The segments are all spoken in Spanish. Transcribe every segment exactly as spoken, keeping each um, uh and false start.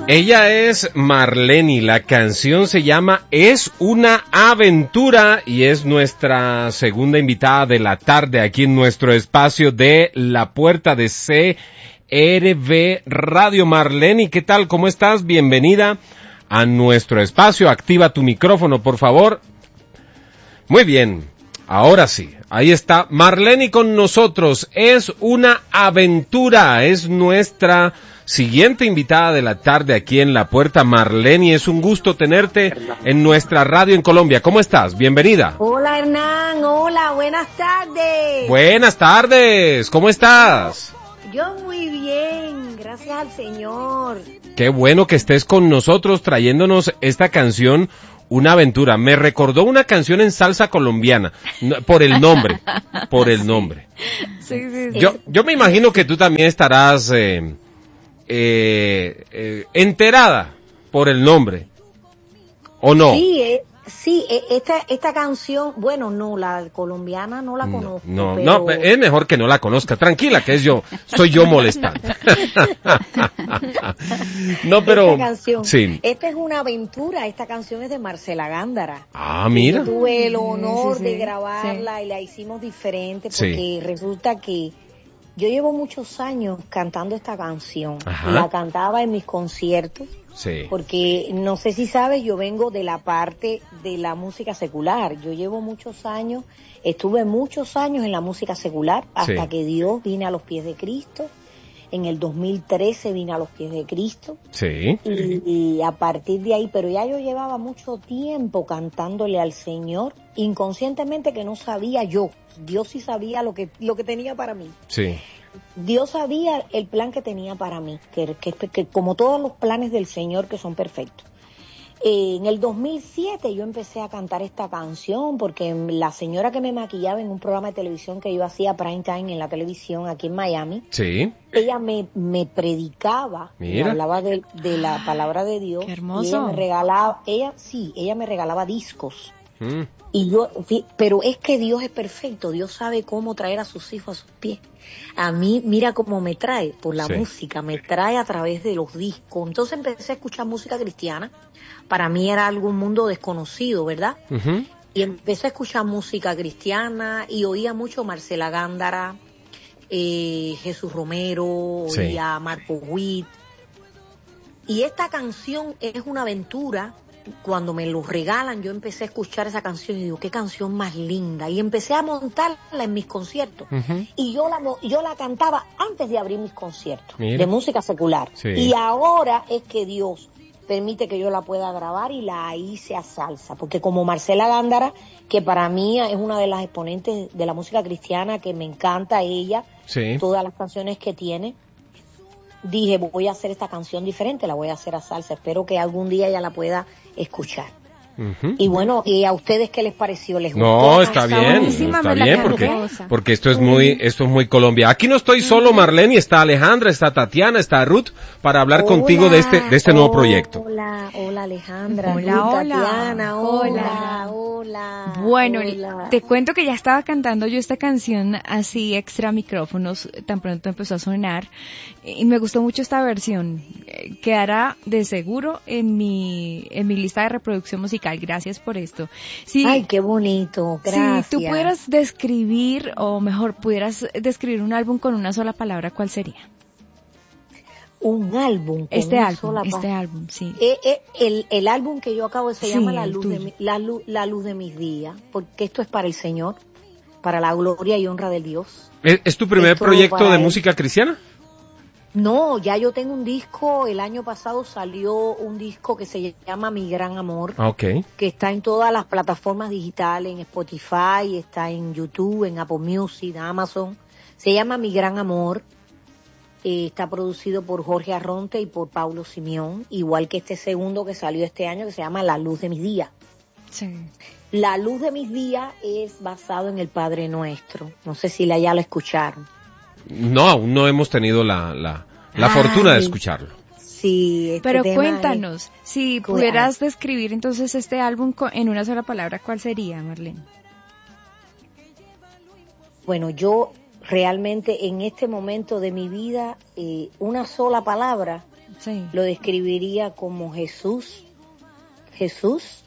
Ella es Marleni, la canción se llama Es una aventura y es nuestra segunda invitada de la tarde aquí en nuestro espacio de La Puerta de C R V Radio. Marleni, ¿qué tal? ¿Cómo estás? Bienvenida a nuestro espacio. Activa tu micrófono, por favor. Muy bien, ahora sí, ahí está Marleni con nosotros. Es una aventura, es nuestra siguiente invitada de la tarde aquí en La Puerta. Marleni, es un gusto tenerte en nuestra radio en Colombia. ¿Cómo estás? Bienvenida. Hola Hernán, hola, buenas tardes. Buenas tardes, ¿cómo estás? Yo muy bien, gracias al Señor. Qué bueno que estés con nosotros trayéndonos esta canción, Una aventura. Me recordó una canción en salsa colombiana, por el nombre, por el nombre. Sí, sí, sí. Yo, yo me imagino que tú también estarás eh, eh, eh, enterada por el nombre, ¿o no? Sí, eh, sí, eh, esta esta canción, bueno, no, la colombiana no la No, conozco. no, pero... no, es mejor que no la conozca. Tranquila, que es yo, soy yo molestando. No, pero esta canción, sí. Esta es una aventura, esta canción es de Marcela Gándara. Ah, mira. Yo tuve el honor Sí, sí, de sí. grabarla Sí. y la hicimos diferente Sí. porque resulta que yo llevo muchos años cantando esta canción. Ajá. La cantaba en mis conciertos. Sí. Porque no sé si sabes, yo vengo de la parte de la música secular. Yo llevo muchos años, estuve muchos años en la música secular hasta Sí. que Dios vine a los pies de Cristo. En el dos mil trece vine a los pies de Cristo. Sí. Y, y a partir de ahí, pero ya yo llevaba mucho tiempo cantándole al Señor, inconscientemente que no sabía yo. Dios sí sabía lo que, lo que tenía para mí. Sí. Dios sabía el plan que tenía para mí, que, que, que como todos los planes del Señor que son perfectos. Eh, en el dos mil siete yo empecé a cantar esta canción porque la señora que me maquillaba en un programa de televisión que yo hacía prime time en la televisión aquí en Miami, Sí. ella me, me predicaba, Mira. me hablaba de, de la palabra de Dios. Qué hermoso. Y ella me regalaba, ella sí, ella me regalaba discos. Mm. Y yo, fi- pero es que Dios es perfecto, Dios sabe cómo traer a sus hijos a sus pies. A mí, mira cómo me trae, por la Sí. música, me trae a través de los discos. Entonces empecé a escuchar música cristiana, para mí era algún mundo desconocido, ¿verdad? Ujú. Y empecé a escuchar música cristiana y oía mucho Marcela Gándara, eh, Jesús Romero, Sí. oía a Marco Witt. Y esta canción es una aventura. Cuando me lo regalan, yo empecé a escuchar esa canción y digo, qué canción más linda. Y empecé a montarla en mis conciertos. Ujú. Y yo la, mo- yo la cantaba antes de abrir mis conciertos Mira. de música secular. Sí. Y ahora es que Dios permite que yo la pueda grabar y la hice a salsa. Porque como Marcela Gándara, que para mí es una de las exponentes de la música cristiana, que me encanta ella, Sí. todas las canciones que tiene, dije, voy a hacer esta canción diferente, la voy a hacer a salsa. Espero que algún día ella la pueda escuchar. Ujú. Y bueno, ¿y a ustedes qué les pareció? ¿Les gustó? No, está Está bien, buenísima, está me la bien canté. porque, porque esto es muy, esto es muy Colombia. Aquí no estoy solo, Marleni, está Alejandra, está Tatiana, está Ruth, para hablar contigo de este, de este nuevo proyecto. Hola, hola Alejandra, Hola, Ruth, hola. Tatiana, hola, Hola. hola. Bueno, hola. te cuento que ya estaba cantando yo esta canción así extra micrófonos, tan pronto empezó a sonar, y me gustó mucho esta versión. Eh, Quedará de seguro en mi, en mi lista de reproducción musical. Gracias por esto. Sí, Ay, qué bonito, gracias. si tú pudieras describir, o mejor, pudieras describir un álbum con una sola palabra, ¿cuál sería? Un álbum con Este una álbum, sola este pa- álbum, sí. Eh, eh, el, el álbum que yo acabo de se Sí, llama La el luz, de tuyo. mi- la, luz, la luz de mis días, porque esto es para el Señor, para la gloria y honra de Dios. ¿Es, es tu primer Esto proyecto para de él. música cristiana? No, ya yo tengo un disco, el año pasado salió un disco que se llama Mi Gran Amor, Ah, ok. que está en todas las plataformas digitales, en Spotify, está en YouTube, en Apple Music, Amazon. Se llama Mi Gran Amor. Eh, está producido por Jorge Arronte y por Paulo Simeón, igual que este segundo que salió este año, que se llama La Luz de mis días. Sí. La Luz de mis días es basado en el Padre Nuestro. No sé si la, ya lo escucharon. No, aún no hemos tenido la, la, la Ay. fortuna de escucharlo. Sí, este Pero tema cuéntanos, si Claro. pudieras describir entonces este álbum co- en una sola palabra, ¿cuál sería, Marlene? es- bueno, yo realmente en este momento de mi vida, eh, una sola palabra, Sí. lo describiría como Jesús, Jesús,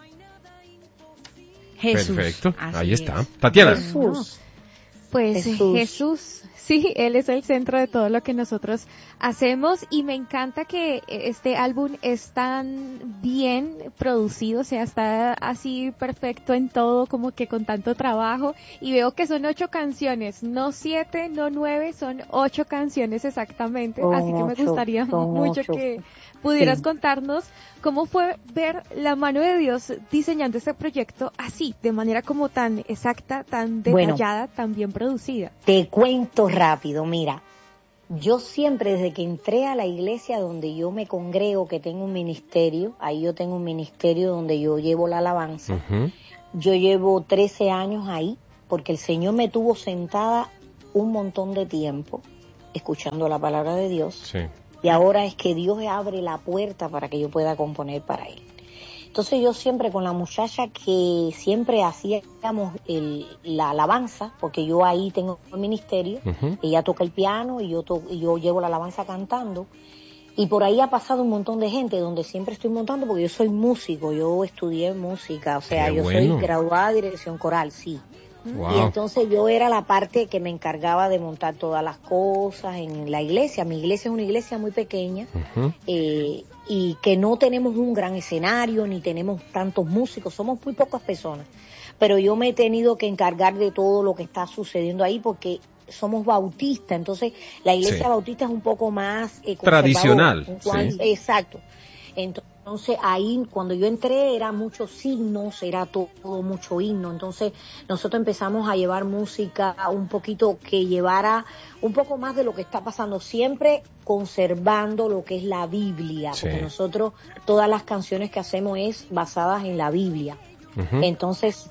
Jesús. Perfecto, Así ahí está. es. Tatiana. Jesús. Pues Jesús. Jesús. Sí, Él es el centro de todo lo que nosotros hacemos y me encanta que este álbum es tan bien producido, o sea, está así perfecto en todo, como que con tanto trabajo, y veo que son ocho canciones, no siete, no nueve, son ocho canciones exactamente, Son así que me ocho, gustaría son mucho ocho. que pudieras Sí. contarnos cómo fue ver la mano de Dios diseñando este proyecto así, de manera como tan exacta, tan Bueno. detallada, tan bien producida. Te cuento rápido, mira, yo siempre desde que entré a la iglesia donde yo me congrego, que tengo un ministerio, ahí yo tengo un ministerio donde yo llevo la alabanza, Ujú. yo llevo trece años ahí, porque el Señor me tuvo sentada un montón de tiempo, escuchando la palabra de Dios, Sí. y ahora es que Dios abre la puerta para que yo pueda componer para Él. Entonces yo siempre con la muchacha que siempre hacíamos el, la alabanza, porque yo ahí tengo el ministerio, Ujú. ella toca el piano y yo, to, y yo llevo la alabanza cantando, y por ahí ha pasado un montón de gente donde siempre estoy montando porque yo soy músico, yo estudié música, o sea, Qué yo bueno. soy graduada de dirección coral, sí. Wow. Y entonces yo era la parte que me encargaba de montar todas las cosas en la iglesia. Mi iglesia es una iglesia muy pequeña, Ujú. eh, y que no tenemos un gran escenario, ni tenemos tantos músicos, somos muy pocas personas. Pero yo me he tenido que encargar de todo lo que está sucediendo ahí porque somos bautistas, entonces la iglesia Sí. bautista es un poco más eh, Tradicional, conservadora, en cuanto- sí. Exacto. Entonces ahí cuando yo entré era muchos signos, era todo, todo mucho himno, entonces nosotros empezamos a llevar música un poquito que llevara un poco más de lo que está pasando, siempre conservando lo que es la Biblia, Sí. porque nosotros todas las canciones que hacemos es basadas en la Biblia. Ujú. Entonces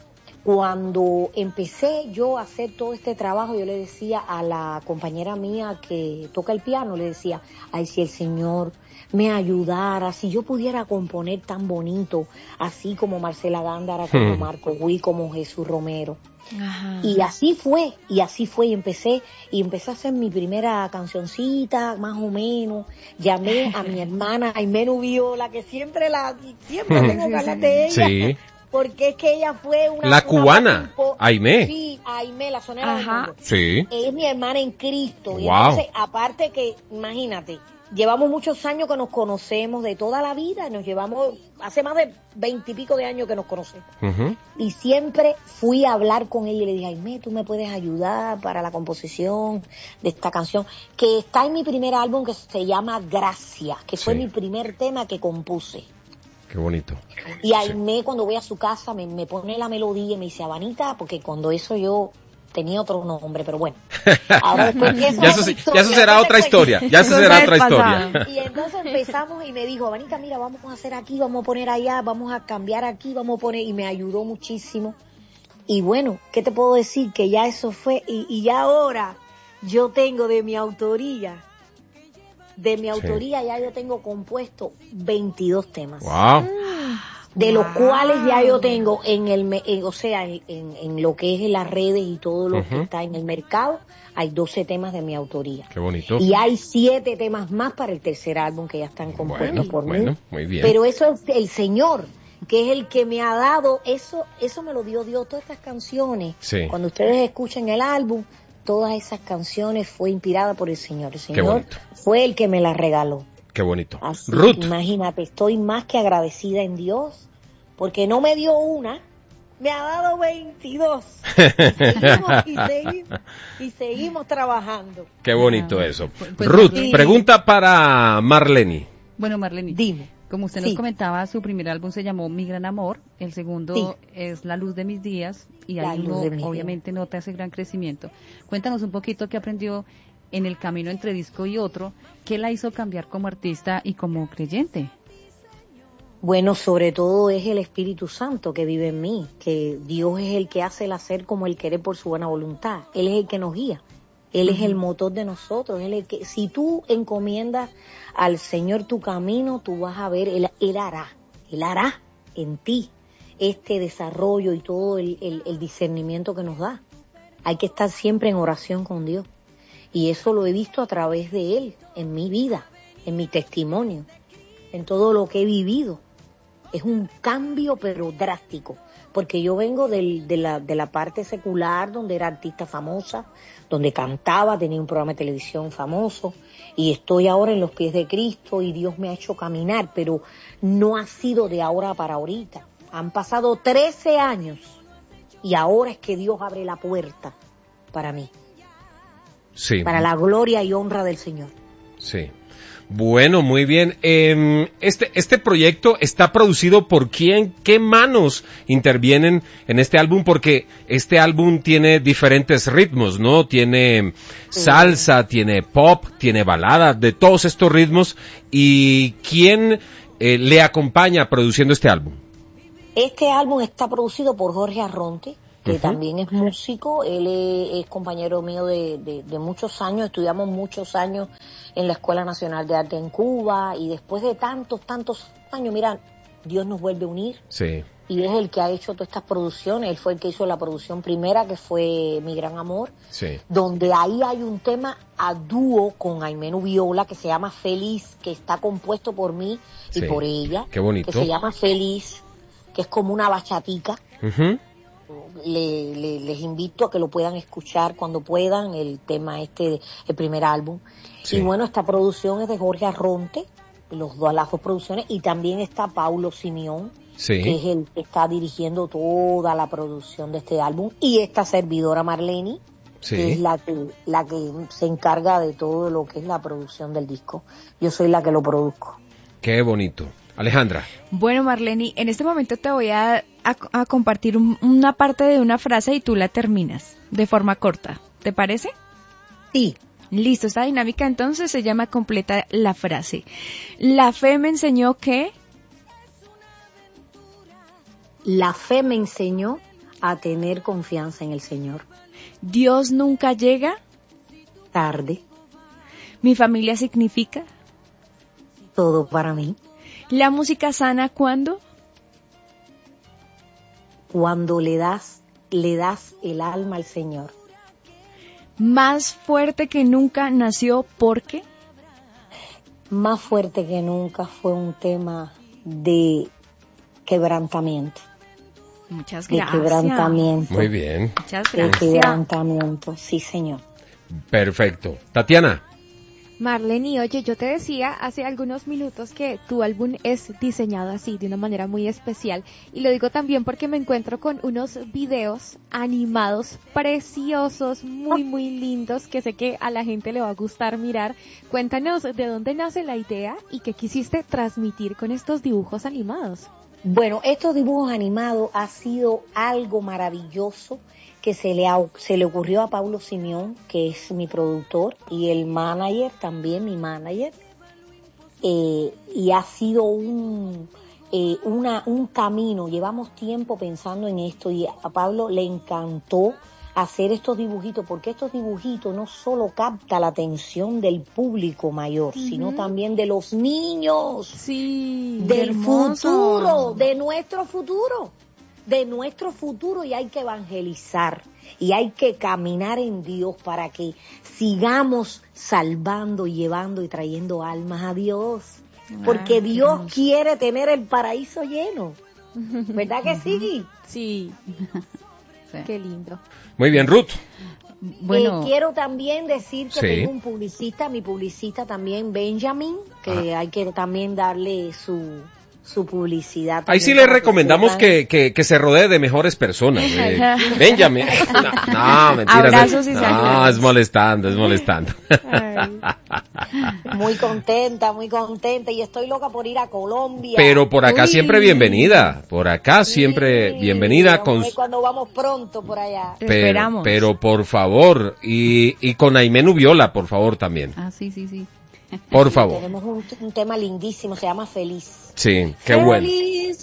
cuando empecé yo a hacer todo este trabajo, yo le decía a la compañera mía que toca el piano, le decía, ay, si el Señor me ayudara, si yo pudiera componer tan bonito, así como Marcela Gándara, como Hmm. Marco Gui, como Jesús Romero. Ajá. Y así fue, y así fue, y empecé, y empecé a hacer mi primera cancioncita, más o menos. Llamé a mi hermana Aimé Viola, que siempre la, siempre tengo que hablar de ella. Sí. Porque es que ella fue una... La una cubana, voz impo- Aimé. Sí, Aimé, la sonera del Ajá. mundo. Sí. Es mi hermana en Cristo. Y Wow. entonces, aparte que, imagínate, llevamos muchos años que nos conocemos de toda la vida, nos llevamos, hace más de veintipico de años que nos conocemos. Ujú. Y siempre fui a hablar con ella y le dije, Aimé, tú me puedes ayudar para la composición de esta canción, que está en mi primer álbum que se llama Gracia, que fue Sí. mi primer tema que compuse. Qué bonito. Y Aimé, cuando voy a su casa, me, me pone la melodía y me dice, Abanita, porque cuando eso yo tenía otro nombre, pero bueno. Ahora después que eso Ya es eso, otra sí- historia, ya eso será después otra te cuento. historia. Ya eso Cosa será del otra pasado. historia. Y entonces empezamos y me dijo, Abanita, mira, vamos a hacer aquí, vamos a poner allá, vamos a cambiar aquí, vamos a poner, y me ayudó muchísimo. Y bueno, ¿qué te puedo decir? Que ya eso fue, y, y ya ahora yo tengo de mi autoría, de mi autoría ya yo tengo compuesto veintidós temas. Wow. De los Wow. cuales ya yo tengo en el, me- en- o sea, en, en, en lo que es en las redes y todo lo que Ujú. está en el mercado, hay doce temas de mi autoría. Qué bonito. Y hay siete temas más para el tercer álbum que ya están compuestos Bueno, por bueno, mí. muy bien. Pero eso es el Señor, que es el que me ha dado, eso eso me lo dio Dios, todas estas canciones. Sí. Cuando ustedes escuchen el álbum, todas esas canciones fue inspirada por el Señor. El Señor bonito. fue el que me las regaló. Qué bonito. Así, Ruth. imagínate, estoy más que agradecida en Dios, porque no me dio una, me ha dado veintidós. Y seguimos, y seguimos, y seguimos trabajando. Qué bonito Ah, eso. pues- pues Ruth, Marlene. pregunta para Marlene. Bueno, Marlene, Dime. como usted Sí. nos comentaba, su primer álbum se llamó Mi Gran Amor, el segundo Sí. es La Luz de Mis Días, y La ahí Luz uno de Mis obviamente nota ese gran crecimiento. Cuéntanos un poquito qué aprendió en el camino entre disco y otro, qué la hizo cambiar como artista y como creyente. Bueno, sobre todo es el Espíritu Santo que vive en mí, que Dios es el que hace el hacer como el querer por su buena voluntad. Él es el que nos guía. Él es el motor de nosotros. Él es el que, si tú encomiendas al Señor tu camino, tú vas a ver, Él, él hará, Él hará en ti este desarrollo y todo el, el, el discernimiento que nos da. Hay que estar siempre en oración con Dios. Y eso lo he visto a través de Él, en mi vida. en mi testimonio, en todo lo que he vivido. Es un cambio pero drástico, porque yo vengo del, de, la, de la parte secular, donde era artista famosa, donde cantaba, tenía un programa de televisión famoso, y estoy ahora en los pies de Cristo y Dios me ha hecho caminar, pero no ha sido de ahora para ahorita. Han pasado trece años y ahora es que Dios abre la puerta para mí. Sí. Para la gloria y honra del Señor. Sí. Bueno, muy bien. Eh, este, este proyecto está producido por quién, ¿qué manos intervienen en este álbum? Porque este álbum tiene diferentes ritmos, ¿no? Tiene salsa, tiene pop, tiene balada, de todos estos ritmos. ¿Y quién eh, le acompaña produciendo este álbum? Este álbum está producido por Jorge Arronte, que Uh-huh. también es músico. Él es, es compañero mío de, de, de muchos años, estudiamos muchos años en la Escuela Nacional de Arte en Cuba, y después de tantos, tantos años, mira, Dios nos vuelve a unir. Sí. Y es el que ha hecho todas estas producciones. Él fue el que hizo la producción primera, que fue Mi Gran Amor, Sí. donde ahí hay un tema a dúo con Aimenu Viola que se llama Feliz, que está compuesto por mí y Sí. por ella. Qué bonito. Que se llama Feliz, que es como una bachatica. Uh-huh. Le, le, les invito a que lo puedan escuchar cuando puedan, el tema este, el primer álbum. Sí. Y bueno, esta producción es de Jorge Arronte, los dos, las dos producciones, y también está Paulo Simeón, Sí. que es el que está dirigiendo toda la producción de este álbum, y esta servidora Marleni, Sí. que es la que, la que se encarga de todo lo que es la producción del disco. Yo soy la que lo produzco. Qué bonito. Alejandra. Bueno, Marleni, en este momento te voy a, a, a compartir un, una parte de una frase y tú la terminas de forma corta. ¿Te parece? Sí. Listo, esta dinámica entonces se llama Completa la frase. La fe me enseñó que... La fe me enseñó a tener confianza en el Señor. Dios nunca llega. Tarde, Mi familia significa. todo para mí. La música sana cuando. Cuando le das, le das el alma al Señor. Más fuerte que nunca nació porque. Más fuerte que nunca fue un tema de quebrantamiento. Muchas De gracias. quebrantamiento. Muy bien. Muchas De gracias. quebrantamiento, sí señor. Perfecto. Tatiana. Marleni, oye, yo te decía hace algunos minutos que tu álbum es diseñado así, de una manera muy especial, y lo digo también porque me encuentro con unos videos animados preciosos, muy, muy lindos, que sé que a la gente le va a gustar mirar. Cuéntanos de dónde nace la idea y qué quisiste transmitir con estos dibujos animados. Bueno, estos dibujos animados ha sido algo maravilloso que se le, ha, se le ocurrió a Paulo Simeón, que es mi productor, y el manager, también mi manager, eh, y ha sido un, eh, una, un camino. Llevamos tiempo pensando en esto y a Pablo le encantó hacer estos dibujitos, porque estos dibujitos no solo capta la atención del público mayor, uh-huh. sino también de los niños, sí, del hermoso. futuro, de nuestro futuro, de nuestro futuro, y hay que evangelizar y hay que caminar en Dios para que sigamos salvando, llevando y trayendo almas a Dios, porque ah, Dios Dios. quiere tener el paraíso lleno, ¿verdad que sí? Sí. Sí. Qué lindo. Muy bien, Ruth. Bueno, eh, quiero también decir que sí. tengo un publicista, mi publicista también, Benjamin, que ah. hay que también darle su su publicidad. Ahí sí le recomendamos que, que, que se rodee de mejores personas. Eh. Benjamin. No, no mentira. Abrazos y no, saludos. es molestando, es molestando. Muy contenta, muy contenta, y estoy loca por ir a Colombia. Pero por acá Uy. siempre bienvenida, por acá siempre sí, bienvenida. Con... Cuando vamos pronto por allá. Pero, esperamos. Pero por favor, y, y con Aimenu Viola, por favor también. Ah, sí, sí, sí. Por favor. Tenemos un, un tema lindísimo, se llama Feliz. Sí, qué Feliz. bueno.